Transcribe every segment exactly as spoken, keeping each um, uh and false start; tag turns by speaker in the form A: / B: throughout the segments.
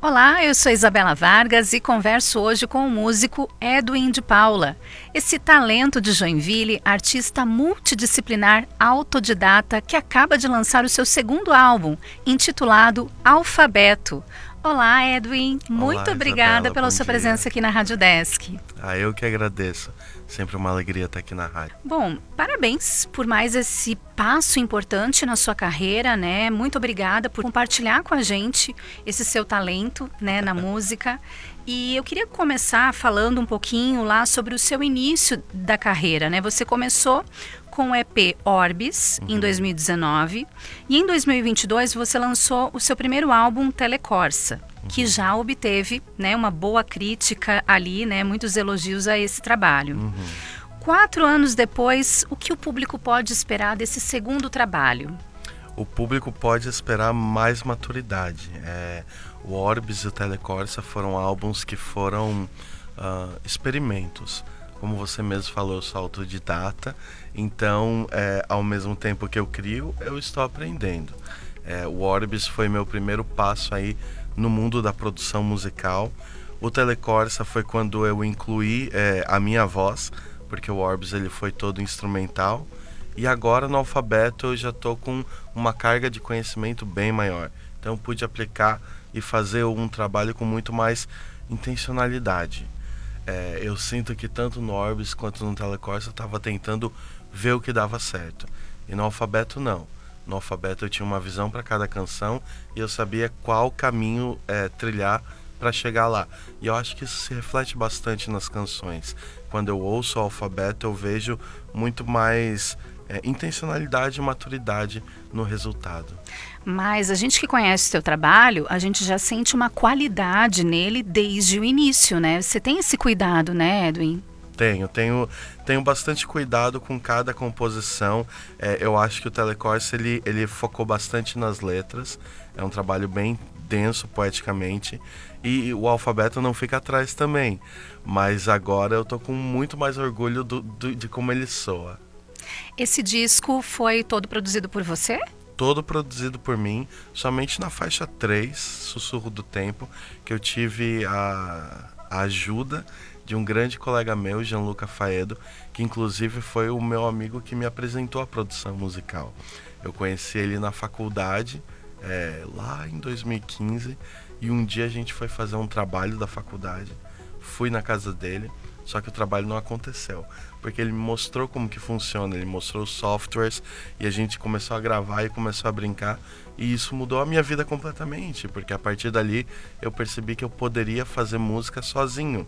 A: Olá, eu sou Isabela Vargas e converso hoje com o músico Edwin de Paula. Esse talento de Joinville, artista multidisciplinar autodidata que acaba de lançar o seu segundo álbum, intitulado Alfabeto. Olá, Edwin. Muito
B: Olá,
A: obrigada
B: Isabela,
A: pela
B: bom
A: sua
B: dia.
A: presença aqui na Rádio Desk.
B: Ah, eu que agradeço. Sempre uma alegria estar aqui na rádio.
A: Bom, parabéns por mais esse passo importante na sua carreira, né? Muito obrigada por compartilhar com a gente esse seu talento, né, na música. E eu queria começar falando um pouquinho lá sobre o seu início da carreira, né? Você começou com o E P Orbis uhum. em dois mil e dezenove e em dois mil e vinte e dois você lançou o seu primeiro álbum Telecorsa, uhum. que já obteve, né, uma boa crítica ali, né, muitos elogios a esse trabalho. Uhum. Quatro anos depois, o que o público pode esperar desse segundo trabalho?
B: O público pode esperar mais maturidade. É, o Orbis e o Telecorsa foram álbuns que foram uh, experimentos. Como você mesmo falou, eu sou autodidata, então, é, ao mesmo tempo que eu crio, eu estou aprendendo. É, o Orbis foi meu primeiro passo aí no mundo da produção musical. O Telecorsa foi quando eu incluí é, a minha voz, porque o Orbis ele foi todo instrumental. E agora no Alfabeto eu já estou com uma carga de conhecimento bem maior. Então eu pude aplicar e fazer um trabalho com muito mais intencionalidade. É, eu sinto que tanto no Orbis quanto no Telecorsa eu estava tentando ver o que dava certo. E no Alfabeto não. No Alfabeto eu tinha uma visão para cada canção e eu sabia qual caminho é, trilhar para chegar lá. E eu acho que isso se reflete bastante nas canções. Quando eu ouço o Alfabeto eu vejo muito mais é, intencionalidade e maturidade no resultado.
A: Mas a gente que conhece o seu trabalho, a gente já sente uma qualidade nele desde o início, né? Você tem esse cuidado, né, Edwin?
B: Tenho, tenho, tenho bastante cuidado com cada composição. É, eu acho que o Telecorsa ele, ele focou bastante nas letras. É um trabalho bem denso poeticamente. E o Alfabeto não fica atrás também. Mas agora eu tô com muito mais orgulho do, do, de como ele soa.
A: Esse disco foi todo produzido por você?
B: Todo produzido por mim, somente na faixa três, Sussurro do Tempo, que eu tive a, a ajuda de um grande colega meu, Gianluca Faedo, que inclusive foi o meu amigo que me apresentou a produção musical. Eu conheci ele na faculdade, é, lá em dois mil e quinze, e um dia a gente foi fazer um trabalho da faculdade, fui na casa dele, só que o trabalho não aconteceu, porque ele me mostrou como que funciona, ele mostrou os softwares e a gente começou a gravar e começou a brincar, e isso mudou a minha vida completamente, porque a partir dali eu percebi que eu poderia fazer música sozinho.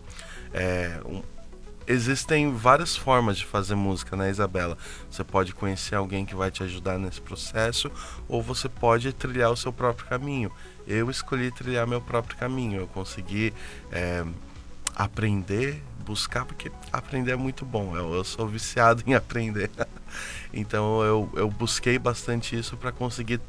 B: É, um, existem várias formas de fazer música, né, Isabela? Você pode conhecer alguém que vai te ajudar nesse processo, ou você pode trilhar o seu próprio caminho. Eu escolhi trilhar meu próprio caminho, eu consegui é, aprender, buscar, porque aprender é muito bom, eu, eu sou viciado em aprender. Então eu, eu busquei bastante isso para conseguir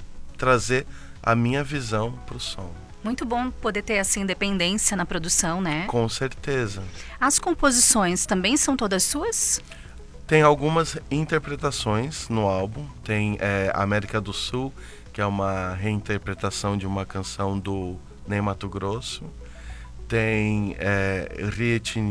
B: trazer a minha visão para o som.
A: Muito bom poder ter essa independência na produção, né?
B: Com certeza.
A: As composições também são todas suas?
B: Tem algumas interpretações no álbum. Tem é, América do Sul, que é uma reinterpretação de uma canção do Ney Matogrosso. Tem é, Rietini